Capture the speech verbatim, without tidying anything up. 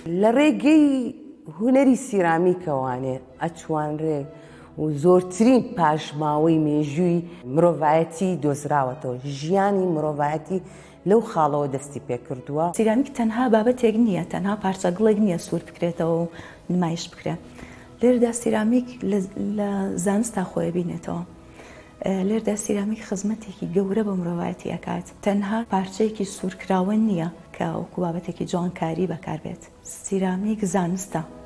لە ڕێگەی هونەری سیرامیکەوانێ ئەتوانرێ و زۆرترین پاشماوەی مێژووی مرۆڤایەتی دۆزراوەتەوە، ژیانی مرۆڤایەتی لەو خاڵەوە دەستی پێ کردووە. سیرامیک تەنها بابەتێک نییە، تەنها پارچە گڵێک نییە سوور بکرێتەوە و نمایش بکرێت. لێرەدا سیرامیک لە زانستا خۆی بینێتەوە. لێرەدا سیرامیک خزمەتێکی گەورە بە مرۆڤایەتی ئەکات، تەنها پارچەیەکی سوورکراوە نییە کە وەکو بابەتێکی جوانکاری بەکاربێت. سیرامیک زانستە.